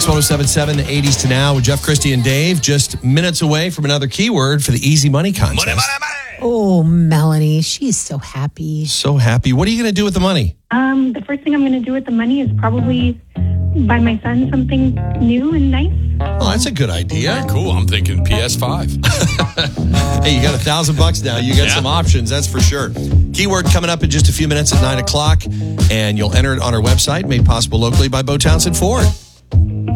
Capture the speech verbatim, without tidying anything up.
Mix one oh seven point seven, the eighties to now with Jeff, Christy, and Dave. Just minutes away from another keyword for the Easy Money contest. Money, money, money. Oh, Melanie, she's so happy. So happy. What are you going to do with the money? Um, the first thing I'm going to do with the money is probably buy my son something new and nice. Oh, that's a good idea. Cool. I'm thinking P S five. Hey, you got a thousand bucks now. You got Yeah. some options, that's for sure. Keyword coming up in just a few minutes at nine o'clock, and you'll enter it on our website, made possible locally by Bo Townsend Ford.